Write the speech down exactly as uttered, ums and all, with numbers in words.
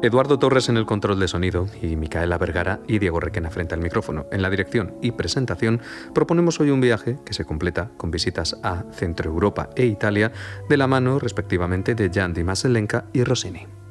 Eduardo Torres en el control de sonido y Micaela Vergara y Diego Requena frente al micrófono. En la dirección y presentación proponemos hoy un viaje que se completa con visitas a Centro Europa e Italia de la mano respectivamente de Jan Di Maselenka y Rossini.